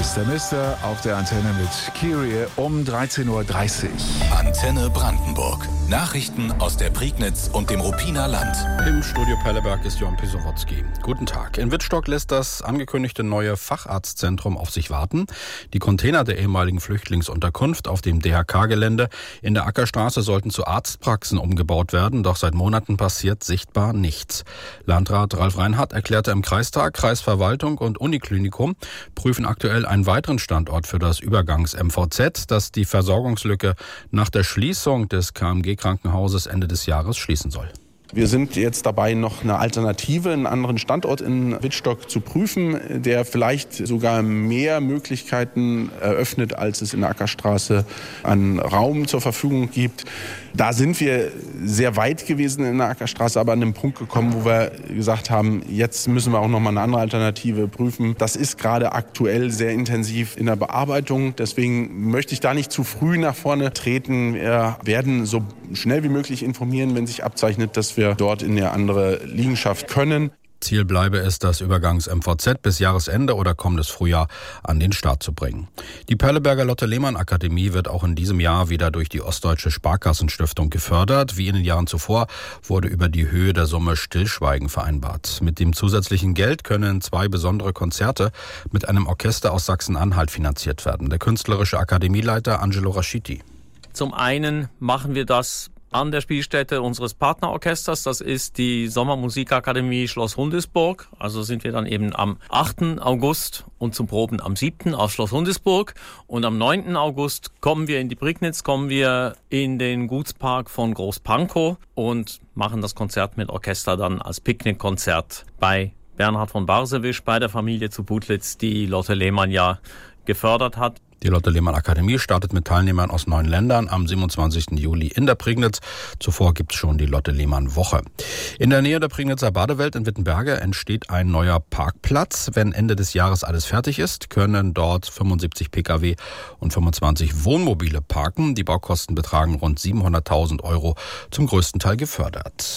Mr. Mister auf der Antenne mit Kyrie um 13.30 Uhr. Antenne Brandenburg. Nachrichten aus der Prignitz und dem Ruppiner Land. Im Studio Pelleberg ist Johann Pisowotzki. Guten Tag. In Wittstock lässt das angekündigte neue Facharztzentrum auf sich warten. Die Container der ehemaligen Flüchtlingsunterkunft auf dem DHK-Gelände in der Ackerstraße sollten zu Arztpraxen umgebaut werden, doch seit Monaten passiert sichtbar nichts. Landrat Ralf Reinhardt erklärte im Kreistag, Kreisverwaltung und Uniklinikum prüfen aktuell einen weiteren Standort für das Übergangs-MVZ, das die Versorgungslücke nach der Schließung des KMG-Krankenhauses Ende des Jahres schließen soll. Wir sind jetzt dabei, noch eine Alternative, einen anderen Standort in Wittstock zu prüfen, der vielleicht sogar mehr Möglichkeiten eröffnet, als es in der Ackerstraße an Raum zur Verfügung gibt. Da sind wir sehr weit gewesen in der Ackerstraße, aber an einem Punkt gekommen, wo wir gesagt haben, jetzt müssen wir auch noch mal eine andere Alternative prüfen. Das ist gerade aktuell sehr intensiv in der Bearbeitung. Deswegen möchte ich da nicht zu früh nach vorne treten. Wir werden so schnell wie möglich informieren, wenn sich abzeichnet, dass wir dort in eine andere Liegenschaft können. Ziel bleibe es, das Übergangs-MVZ bis Jahresende oder kommendes Frühjahr an den Start zu bringen. Die Perleberger Lotte-Lehmann-Akademie wird auch in diesem Jahr wieder durch die Ostdeutsche Sparkassenstiftung gefördert. Wie in den Jahren zuvor wurde über die Höhe der Summe Stillschweigen vereinbart. Mit dem zusätzlichen Geld können 2 besondere Konzerte mit einem Orchester aus Sachsen-Anhalt finanziert werden. Der künstlerische Akademieleiter Angelo Raschiti. Zum einen machen wir das an der Spielstätte unseres Partnerorchesters. Das ist die Sommermusikakademie Schloss Hundesburg. Also sind wir dann eben am 8. August und zum Proben am 7. auf Schloss Hundesburg. Und am 9. August kommen wir in die Prignitz, kommen wir in den Gutspark von Großpankow und machen das Konzert mit Orchester dann als Picknickkonzert bei Bernhard von Barsewisch, bei der Familie zu Putlitz, die Lotte Lehmann ja gefördert hat. Die Lotte-Lehmann-Akademie startet mit Teilnehmern aus 9 Ländern am 27. Juli in der Prignitz. Zuvor gibt es schon die Lotte-Lehmann-Woche. In der Nähe der Prignitzer Badewelt in Wittenberge entsteht ein neuer Parkplatz. Wenn Ende des Jahres alles fertig ist, können dort 75 Pkw und 25 Wohnmobile parken. Die Baukosten betragen rund 700.000 €, zum größten Teil gefördert.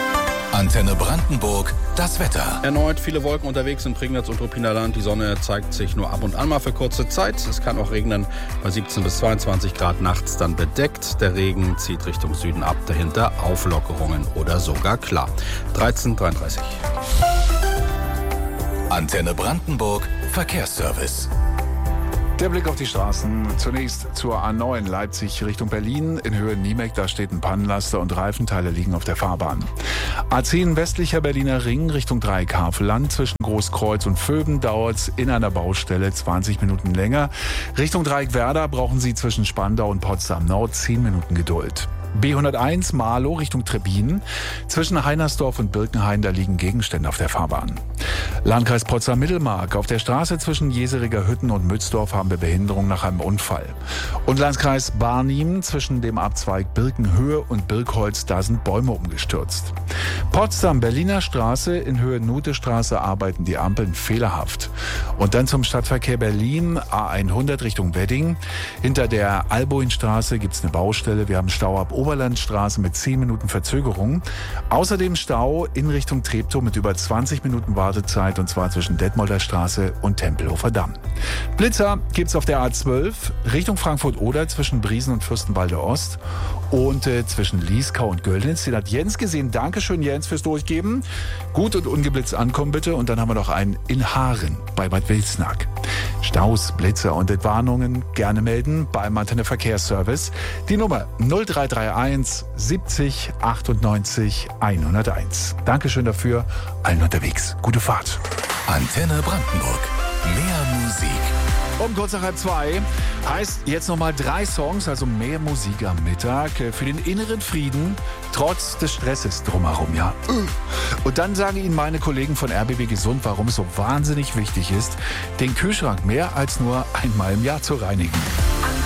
Antenne Brandenburg, das Wetter. Erneut viele Wolken unterwegs in Prignitz und Ruppiner Land. Die Sonne zeigt sich nur ab und an mal für kurze Zeit. Es kann auch regnen bei 17 bis 22 Grad, nachts dann bedeckt. Der Regen zieht Richtung Süden ab, dahinter Auflockerungen oder sogar klar. 13:33. Antenne Brandenburg, Verkehrsservice. Der Blick auf die Straßen. Zunächst zur A9 Leipzig Richtung Berlin. In Höhe Niemek, da steht ein Pannenlaster und Reifenteile liegen auf der Fahrbahn. A10 westlicher Berliner Ring Richtung Dreieck Havelland. Zwischen Großkreuz und Vöben dauert es in einer Baustelle 20 Minuten länger. Richtung Dreieck Werder brauchen Sie zwischen Spandau und Potsdam Nord 10 Minuten Geduld. B101 Marlow Richtung Trebbin. Zwischen Heinersdorf und Birkenhain, da liegen Gegenstände auf der Fahrbahn. Landkreis Potsdam-Mittelmark. Auf der Straße zwischen Jeseriger Hütten und Mützdorf haben wir Behinderung nach einem Unfall. Und Landkreis Barnim zwischen dem Abzweig Birkenhöhe und Birkholz, da sind Bäume umgestürzt. Potsdam-Berliner Straße in Höhe Nutestraße arbeiten die Ampeln fehlerhaft. Und dann zum Stadtverkehr Berlin, A100 Richtung Wedding. Hinter der Alboinstraße gibt's eine Baustelle. Wir haben Stau ab Oberlandstraße mit 10 Minuten Verzögerung. Außerdem Stau in Richtung Treptow mit über 20 Minuten Wartezeit, und zwar zwischen Detmolder Straße und Tempelhofer Damm. Blitzer gibt's auf der A12 Richtung Frankfurt-Oder zwischen Briesen und Fürstenwalde Ost und zwischen Lieskau und Göllnitz. Den hat Jens gesehen. Dankeschön, Jens, fürs Durchgeben. Gut und ungeblitzt ankommen bitte. Und dann haben wir noch einen in Haaren bei Bad Wilsnack. Staus, Blitzer und Entwarnungen gerne melden beim Antenne Verkehrsservice. Die Nummer 0331 70 98 101. Dankeschön dafür. Allen unterwegs. Gute Fahrt. Antenne Brandenburg. Mehr Musik. Um kurz nach 1:30 heißt jetzt nochmal 3 Songs, also mehr Musik am Mittag für den inneren Frieden, trotz des Stresses drumherum, ja. Und dann sagen Ihnen meine Kollegen von RBB Gesund, warum es so wahnsinnig wichtig ist, den Kühlschrank mehr als nur einmal im Jahr zu reinigen.